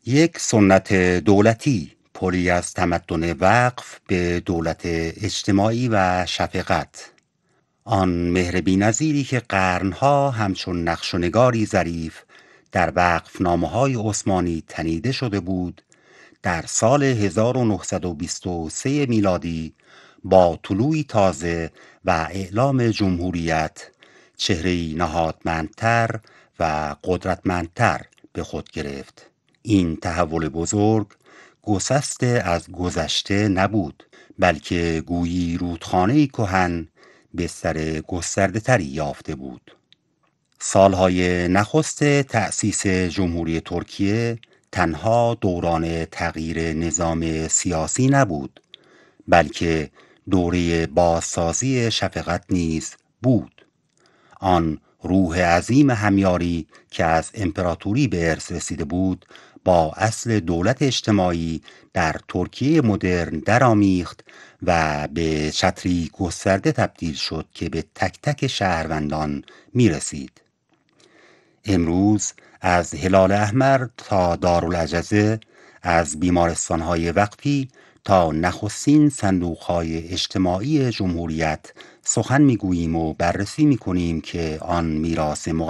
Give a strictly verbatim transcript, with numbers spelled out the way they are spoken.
یک سنت دولتی، پلی از تمدن وقف به دولت اجتماعی و شفقت. آن مهر بی‌نظیری که قرنها همچون نقش و نگاری ظریف در وقفنامه‌های عثمانی تنیده شده بود، در سال هزار و نهصد و بیست و سه میلادی با طلوعی تازه و اعلام جمهوریت چهره‌ای نهادمندتر و قدرتمندتر به خود گرفت. این تحول بزرگ گسسته از گذشته نبود، بلکه گویی رودخانه‌ای کهن بستر گسترده تری یافته بود. سالهای نخست تأسیس جمهوری ترکیه تنها دوران تغییر نظام سیاسی نبود، بلکه دوره بازسازی شفقت نیز بود. آن روح عظیم همیاری که از امپراتوری به ارث رسیده بود، با اصل دولت اجتماعی در ترکیه مدرن درآمیخت و به چتری گسترده تبدیل شد که به تک تک شهروندان می رسید. امروز از هلال احمر تا دارالعجزه، از بیمارستان‌های وقفی تا نخستین صندوق‌های اجتماعی جمهوریت سخن می‌گوییم و بررسی می‌کنیم که آن میراث